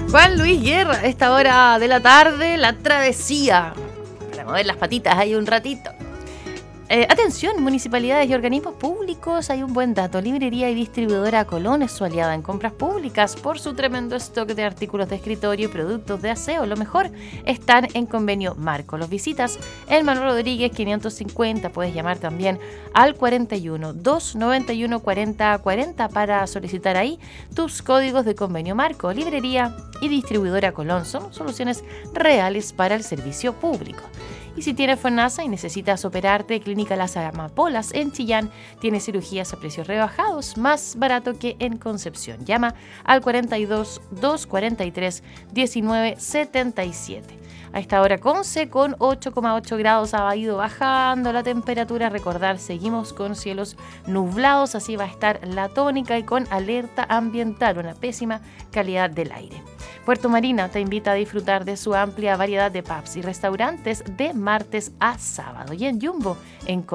Juan Luis Guerra, a esta hora de la tarde, la travesía. Para mover las patitas ahí un ratito. Atención, municipalidades y organismos públicos, hay un buen dato. Librería y distribuidora Colón es su aliada en compras públicas por su tremendo stock de artículos de escritorio y productos de aseo. Lo mejor, están en convenio marco. Los visitas en Manuel Rodríguez 550. Puedes llamar también al 41 291 40 40 para solicitar ahí tus códigos de convenio marco. Librería y distribuidora Colón son soluciones reales para el servicio público. Y si tienes FONASA y necesitas operarte, Clínica Las Amapolas en Chillán tiene cirugías a precios rebajados, más barato que en Concepción. Llama al 42 243 1977. A esta hora Conce con 8,8 grados ha ido bajando la temperatura. Recordar, seguimos con cielos nublados, así va a estar la tónica y con alerta ambiental, una pésima calidad del aire. Puerto Marina te invita a disfrutar de su amplia variedad de pubs y restaurantes de martes a sábado. Y en Jumbo, en